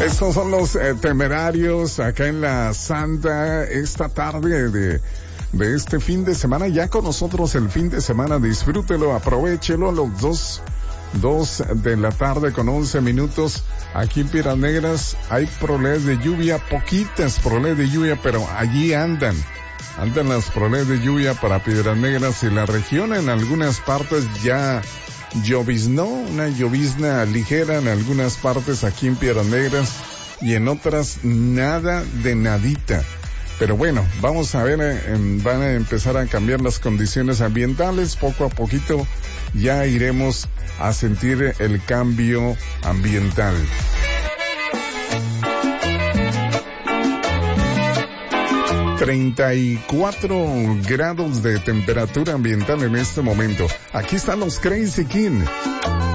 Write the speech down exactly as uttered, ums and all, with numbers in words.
Estos son los eh, Temerarios acá en la Santa esta tarde de, de este fin de semana. Ya con nosotros el fin de semana, disfrútelo, aprovéchelo. Los dos, dos de la tarde con once minutos. Aquí en Piedras Negras hay probabilidades de lluvia, poquitas probabilidades de lluvia, pero allí andan. Andan las probabilidades de lluvia para Piedras Negras y la región. En algunas partes ya lloviznó, una llovizna ligera en algunas partes aquí en Piedras Negras y en otras nada de nadita. Pero bueno, vamos a ver, eh, van a empezar a cambiar las condiciones ambientales. Poco a poquito ya iremos a sentir el cambio ambiental. treinta y cuatro grados de temperatura ambiental en este momento. Aquí están los Crazy King.